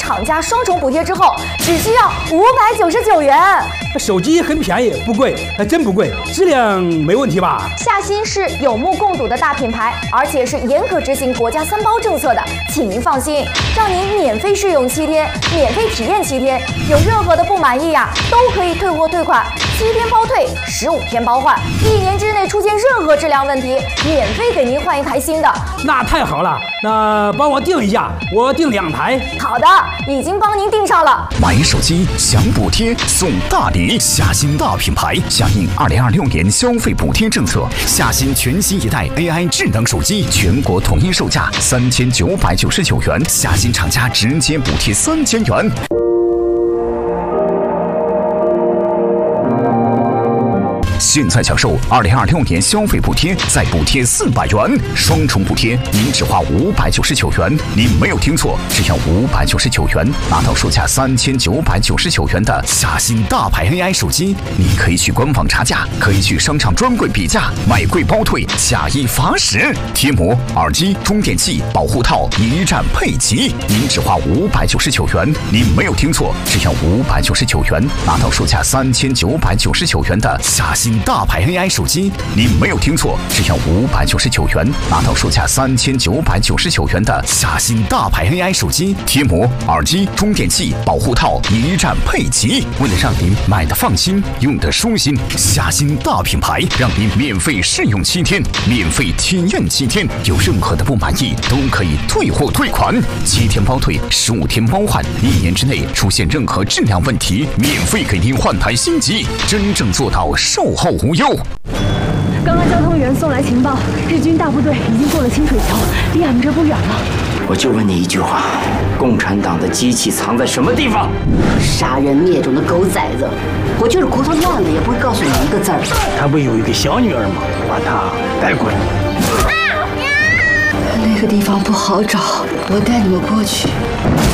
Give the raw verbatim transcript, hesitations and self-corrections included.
厂家双重补贴之后，只需要五百九十九元。 手机很便宜，不贵，还真不贵，质量没问题吧？ 夏新是有目共睹的大品牌，而且是严格执行国家三包政策的，请您放心，让您免费试用七天，免费体验七天，有任何的不满意呀、啊，都可以退货退款，七天包退，十五天包换，一年之内出现任何质量问题，免费给您换一台新的。 那太好了，那帮我订一下，我订两台。 好的，已经帮您订上了。 买手机享补贴送大礼，夏新大品牌响应二零二六年消费补贴政策，夏新全新一代 A I 智能手机全国统一售价三千九百九十九元，夏新厂家直接补贴三千元。现在享受二零二六年消费补贴，再补贴四百元，双重补贴，您只花五百九十九元。您没有听错，只要五百九十九元，拿到售价三千九百九十九元的夏新大牌 A I 手机。你可以去官网查价，可以去商场专柜比价，买贵包退，假一罚十。贴膜、耳机、充电器、保护套一站配齐，您只花五百九十九元。您没有听错，只要五百九十九元，拿到售价三千九百九十九元的夏新大牌 A I 手机。您没有听错，只要五百九十九元，拿到售价三千九百九十九元的夏新大牌 A I 手机。贴膜、耳机、充电器、保护套一站配齐。为了让您买的放心，用的舒心，夏新大品牌让您免费试用七天，免费体验七天，有任何的不满意都可以退货退款，七天包退，十五天包换，一年之内出现任何质量问题，免费给您换台新机，真正做到售后无忧。 刚刚交通员送来情报，日军大部队已经过了清水桥，离俺们这不远了。 我就问你一句话，共产党的机器藏在什么地方？ 杀人灭种的狗崽子！我就是骨头烂了也不会告诉你一个字儿。 他不有一个小女儿吗？把她带过来。 那个地方不好找，我带你们过去。